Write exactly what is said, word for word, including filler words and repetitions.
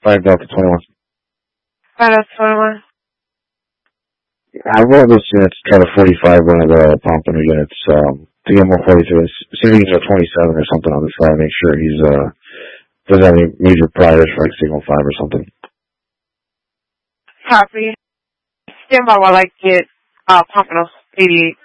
five Delta twenty-one. five Delta twenty-one. I rolled this unit to try to forty-five one of the pumping units, um, to get more forty-two. As soon as he gets a twenty-seven or something on the side, make sure he's, uh, doesn't have any major priors for like signal five or something. Copy. Stand by while I get, uh, pumping on eighty-eight.